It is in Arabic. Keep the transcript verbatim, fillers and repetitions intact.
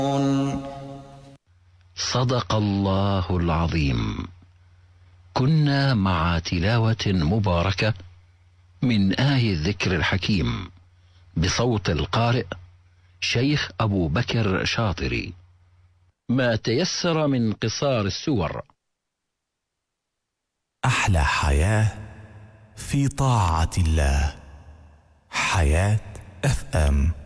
صدق الله العظيم. كنا مع تلاوة مباركة من آي الذكر الحكيم بصوت القارئ شيخ أبو بكر شاطري، ما تيسر من قصار السور. أحلى حياة في طاعة الله. حياة اف ام.